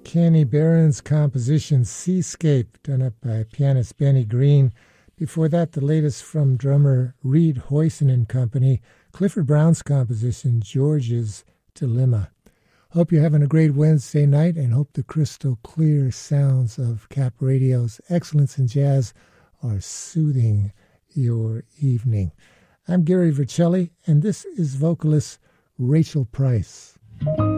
Kenny Barron's composition Seascape, done up by pianist Benny Green. Before that, the latest from drummer Reed Hoyson and Company, Clifford Brown's composition George's Dilemma. Hope you're having a great Wednesday night and hope the crystal clear sounds of Cap Radio's Excellence in Jazz are soothing your evening. I'm Gary Vercelli, and this is vocalist Rachel Price.